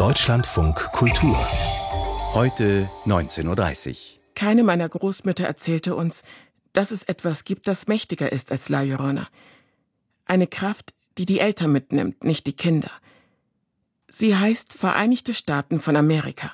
Deutschlandfunk Kultur. Heute 19:30 Uhr. Keine meiner Großmütter erzählte uns, dass es etwas gibt, das mächtiger ist als La Llorona. Eine Kraft, die die Eltern mitnimmt, nicht die Kinder. Sie heißt Vereinigte Staaten von Amerika.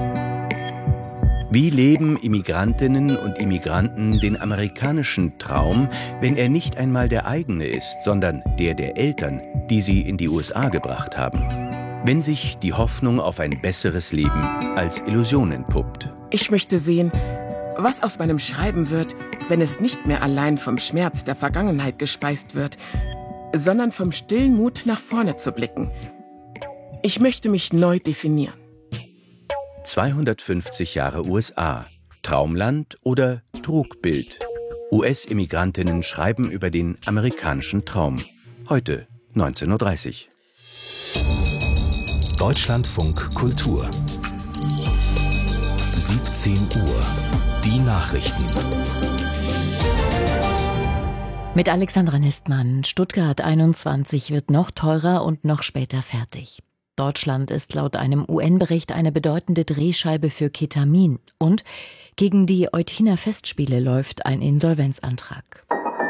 Wie leben Immigrantinnen und Immigranten den amerikanischen Traum, wenn er nicht einmal der eigene ist, sondern der Eltern, die sie in die USA gebracht haben? Wenn sich die Hoffnung auf ein besseres Leben als Illusion entpuppt. Ich möchte sehen, was aus meinem Schreiben wird, wenn es nicht mehr allein vom Schmerz der Vergangenheit gespeist wird, sondern vom stillen Mut, nach vorne zu blicken. Ich möchte mich neu definieren. 250 Jahre USA. Traumland oder Trugbild? US-Immigrantinnen schreiben über den amerikanischen Traum. Heute 19:30 Uhr. Deutschlandfunk Kultur. 17 Uhr. Die Nachrichten. Mit Alexandra Nistmann. Stuttgart 21 wird noch teurer und noch später fertig. Deutschland ist laut einem UN-Bericht eine bedeutende Drehscheibe für Ketamin. Und gegen die Eutiner Festspiele läuft ein Insolvenzantrag.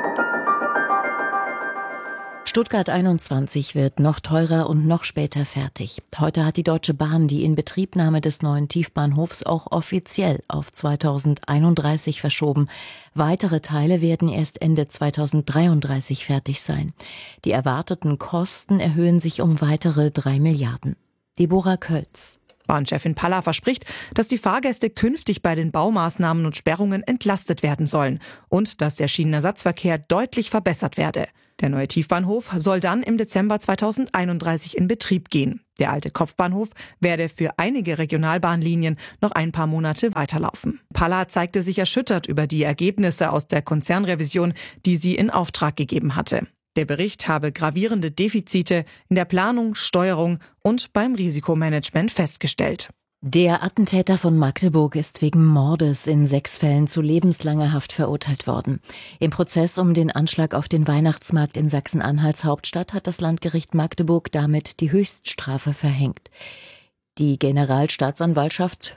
Stuttgart 21 wird noch teurer und noch später fertig. Heute hat die Deutsche Bahn die Inbetriebnahme des neuen Tiefbahnhofs auch offiziell auf 2031 verschoben. Weitere Teile werden erst Ende 2033 fertig sein. Die erwarteten Kosten erhöhen sich um weitere 3 Milliarden. Deborah Kölz. Bahnchefin Palla verspricht, dass die Fahrgäste künftig bei den Baumaßnahmen und Sperrungen entlastet werden sollen und dass der Schienenersatzverkehr deutlich verbessert werde. Der neue Tiefbahnhof soll dann im Dezember 2031 in Betrieb gehen. Der alte Kopfbahnhof werde für einige Regionalbahnlinien noch ein paar Monate weiterlaufen. Palla zeigte sich erschüttert über die Ergebnisse aus der Konzernrevision, die sie in Auftrag gegeben hatte. Der Bericht habe gravierende Defizite in der Planung, Steuerung und beim Risikomanagement festgestellt. Der Attentäter von Magdeburg ist wegen Mordes in 6 Fällen zu lebenslanger Haft verurteilt worden. Im Prozess um den Anschlag auf den Weihnachtsmarkt in Sachsen-Anhalts Hauptstadt hat das Landgericht Magdeburg damit die Höchststrafe verhängt. Der Generalstaatsanwaltschaft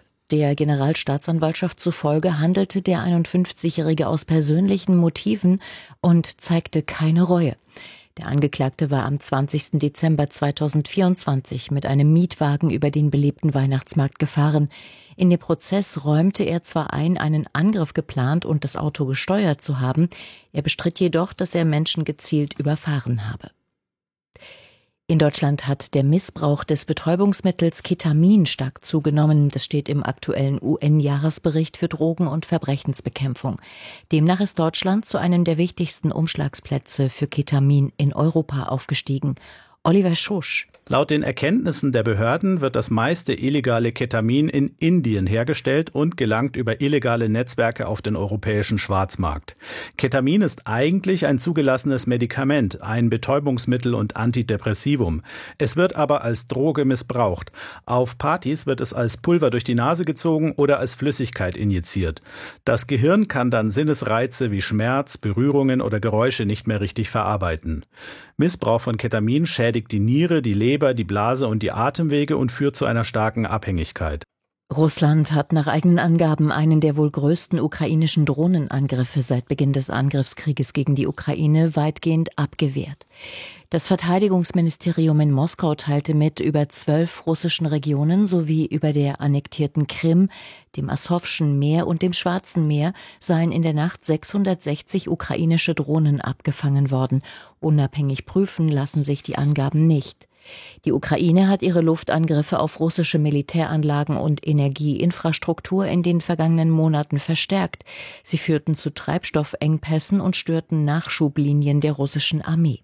zufolge handelte der 51-Jährige aus persönlichen Motiven und zeigte keine Reue. Der Angeklagte war am 20. Dezember 2024 mit einem Mietwagen über den belebten Weihnachtsmarkt gefahren. In dem Prozess räumte er zwar ein, einen Angriff geplant und das Auto gesteuert zu haben, er bestritt jedoch, dass er Menschen gezielt überfahren habe. In Deutschland hat der Missbrauch des Betäubungsmittels Ketamin stark zugenommen. Das steht im aktuellen UN-Jahresbericht für Drogen- und Verbrechensbekämpfung. Demnach ist Deutschland zu einem der wichtigsten Umschlagsplätze für Ketamin in Europa aufgestiegen. Oliver Schusch. Laut den Erkenntnissen der Behörden wird das meiste illegale Ketamin in Indien hergestellt und gelangt über illegale Netzwerke auf den europäischen Schwarzmarkt. Ketamin ist eigentlich ein zugelassenes Medikament, ein Betäubungsmittel und Antidepressivum. Es wird aber als Droge missbraucht. Auf Partys wird es als Pulver durch die Nase gezogen oder als Flüssigkeit injiziert. Das Gehirn kann dann Sinnesreize wie Schmerz, Berührungen oder Geräusche nicht mehr richtig verarbeiten. Missbrauch von Ketamin schädigt die Niere, die Leber, die Blase und die Atemwege und führt zu einer starken Abhängigkeit. Russland hat nach eigenen Angaben einen der wohl größten ukrainischen Drohnenangriffe seit Beginn des Angriffskrieges gegen die Ukraine weitgehend abgewehrt. Das Verteidigungsministerium in Moskau teilte mit, über 12 russischen Regionen sowie über der annektierten Krim, dem Asowschen Meer und dem Schwarzen Meer seien in der Nacht 660 ukrainische Drohnen abgefangen worden. Unabhängig prüfen lassen sich die Angaben nicht. Die Ukraine hat ihre Luftangriffe auf russische Militäranlagen und Energieinfrastruktur in den vergangenen Monaten verstärkt. Sie führten zu Treibstoffengpässen und störten Nachschublinien der russischen Armee.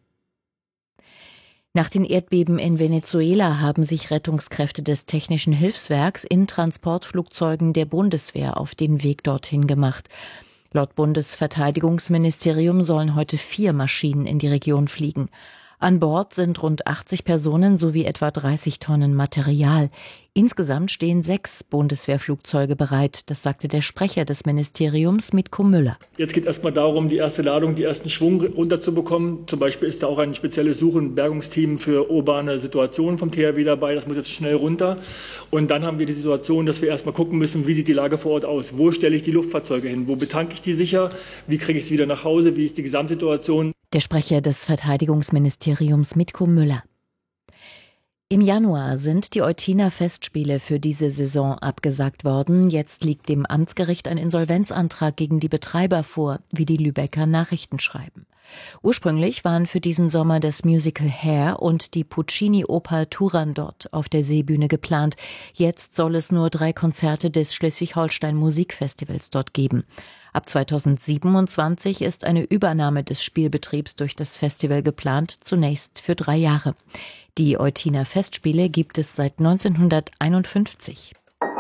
Nach den Erdbeben in Venezuela haben sich Rettungskräfte des Technischen Hilfswerks in Transportflugzeugen der Bundeswehr auf den Weg dorthin gemacht. Laut Bundesverteidigungsministerium sollen heute 4 Maschinen in die Region fliegen. An Bord sind rund 80 Personen sowie etwa 30 Tonnen Material. Insgesamt stehen 6 Bundeswehrflugzeuge bereit, das sagte der Sprecher des Ministeriums, Mitko Müller. Jetzt geht es erstmal darum, die erste Ladung, die ersten Schwung runterzubekommen. Zum Beispiel ist da auch ein spezielles Such- und Bergungsteam für urbane Situationen vom THW dabei. Das muss jetzt schnell runter. Und dann haben wir die Situation, dass wir erstmal gucken müssen, wie sieht die Lage vor Ort aus? Wo stelle ich die Luftfahrzeuge hin? Wo betanke ich die sicher? Wie kriege ich sie wieder nach Hause? Wie ist die Gesamtsituation? Der Sprecher des Verteidigungsministeriums, Mitko Müller. Im Januar sind die Eutiner Festspiele für diese Saison abgesagt worden. Jetzt liegt dem Amtsgericht ein Insolvenzantrag gegen die Betreiber vor, wie die Lübecker Nachrichten schreiben. Ursprünglich waren für diesen Sommer das Musical Hair und die Puccini-Oper Turandot auf der Seebühne geplant. Jetzt soll es nur 3 Konzerte des Schleswig-Holstein Musikfestivals dort geben. Ab 2027 ist eine Übernahme des Spielbetriebs durch das Festival geplant, zunächst für 3 Jahre. Die Eutiner Festspiele gibt es seit 1951.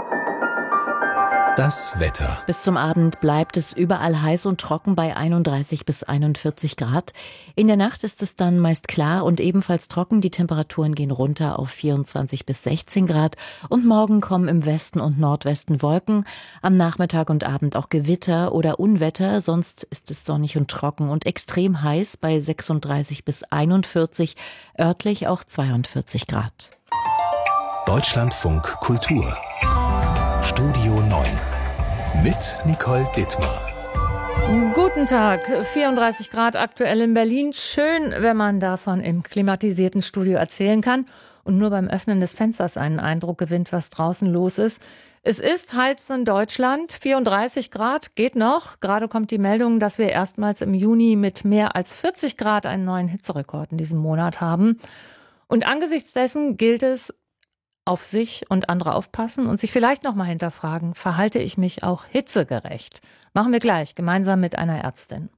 Das Wetter. Bis zum Abend bleibt es überall heiß und trocken bei 31 bis 41 Grad. In der Nacht ist es dann meist klar und ebenfalls trocken. Die Temperaturen gehen runter auf 24 bis 16 Grad. Und morgen kommen im Westen und Nordwesten Wolken. Am Nachmittag und Abend auch Gewitter oder Unwetter. Sonst ist es sonnig und trocken und extrem heiß bei 36 bis 41, örtlich auch 42 Grad. Deutschlandfunk Kultur. Studio 9 mit Nicole Dittmar. Guten Tag, 34 Grad aktuell in Berlin. Schön, wenn man davon im klimatisierten Studio erzählen kann und nur beim Öffnen des Fensters einen Eindruck gewinnt, was draußen los ist. Es ist heiß in Deutschland, 34 Grad geht noch. Gerade kommt die Meldung, dass wir erstmals im Juni mit mehr als 40 Grad einen neuen Hitzerekord in diesem Monat haben. Und angesichts dessen gilt es, auf sich und andere aufpassen und sich vielleicht noch mal hinterfragen, verhalte ich mich auch hitzegerecht? Machen wir gleich, gemeinsam mit einer Ärztin.